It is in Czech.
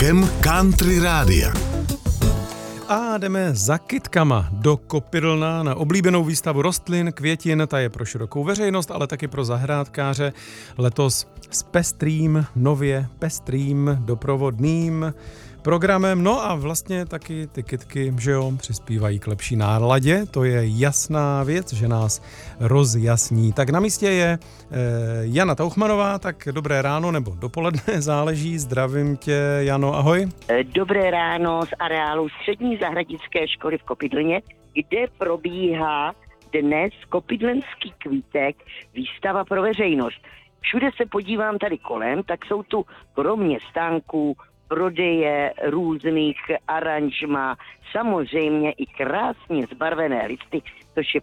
vlakem Country Rádia. A jdeme za kytkama do Kopidlna na oblíbenou výstavu rostlin, květin, ta je pro širokou veřejnost, ale taky pro zahrádkáře. Letos s nově pestrým doprovodným programem. No a vlastně taky ty kytky, že jo, přispívají k lepší náladě. To je jasná věc, že nás rozjasní. Tak na místě je Jana Tauchmanová, tak dobré ráno nebo dopoledne, záleží. Zdravím tě, Jano, ahoj. Dobré ráno z areálu Střední zahradické školy v Kopidlně, kde probíhá dnes Kopidlenský kvítek, výstava pro veřejnost. Všude se podívám tady kolem, tak jsou tu kromě stánků, prodeje různých aranžma, samozřejmě i krásně zbarvené listy, což je